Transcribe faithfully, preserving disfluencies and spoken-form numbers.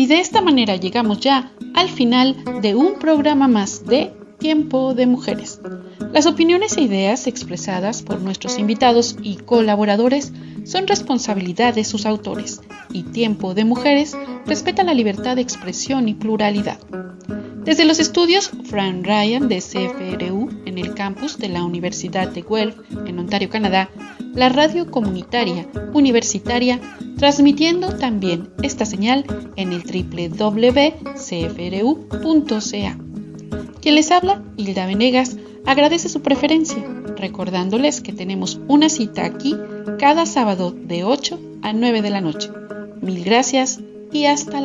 Y de esta manera llegamos ya al final de un programa más de Tiempo de Mujeres. Las opiniones e ideas expresadas por nuestros invitados y colaboradores son responsabilidad de sus autores, y Tiempo de Mujeres respeta la libertad de expresión y pluralidad. Desde los estudios Fran Ryan de C F R U en el campus de la Universidad de Guelph en Ontario, Canadá, la radio comunitaria universitaria, transmitiendo también esta señal en el doble u doble u doble u punto c f r u punto c a. Quien les habla, Hilda Venegas, agradece su preferencia, recordándoles que tenemos una cita aquí cada sábado de ocho a nueve de la noche. Mil gracias y hasta la